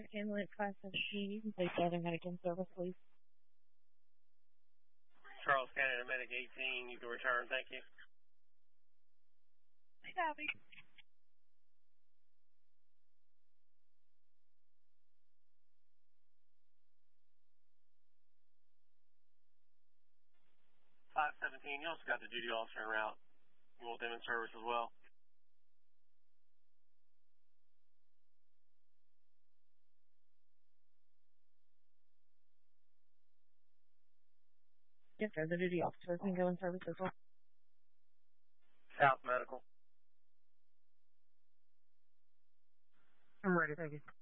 Medic Ambulance 517, please Southern Medic in service, please. Charles County Medic 18, you can return, thank you. Copy. You also got the duty officer en route. You want them in service as well? Yes, sir. The duty officer can go in service as well. South Medical. I'm ready, thank you.